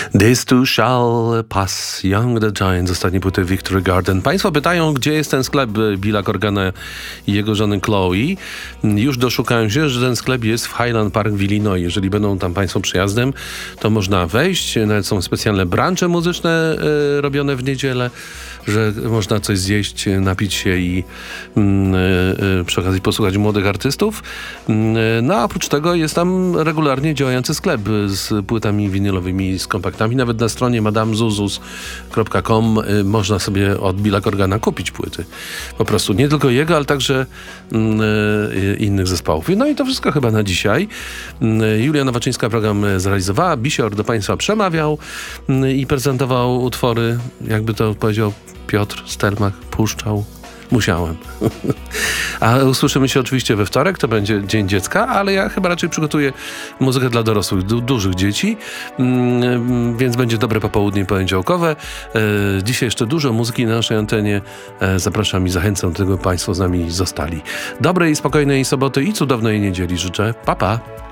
This too shall pass, Young the Giant z ostatniej płyty Victory Garden. Państwo pytają, gdzie jest ten sklep Billa Corgana i jego żony Chloe. Już doszukałem się, że ten sklep jest w Highland Park w Illinois. Jeżeli będą tam państwo przyjazdem, to można wejść. Nawet są specjalne brunche muzyczne robione w niedzielę, że można coś zjeść, napić się i przy okazji posłuchać młodych artystów. No a oprócz tego jest tam regularnie działający sklep z płytami winylowymi, z kompaktami. Nawet na stronie madamezuzus.com można sobie od Billa Corgana kupić płyty. Po prostu nie tylko jego, ale także innych zespołów. No i to wszystko chyba na dzisiaj. Julia Nowaczyńska program zrealizowała. Bisior do państwa przemawiał i prezentował utwory, jakby to powiedział Piotr Stelmach, puszczał. Musiałem. A usłyszymy się oczywiście we wtorek, to będzie Dzień Dziecka, ale ja chyba raczej przygotuję muzykę dla dorosłych, dużych dzieci, więc będzie dobre popołudnie poniedziałkowe. Dzisiaj jeszcze dużo muzyki na naszej antenie. Zapraszam i zachęcam do tego, by państwo z nami zostali. Dobrej, spokojnej soboty i cudownej niedzieli życzę. Pa, pa!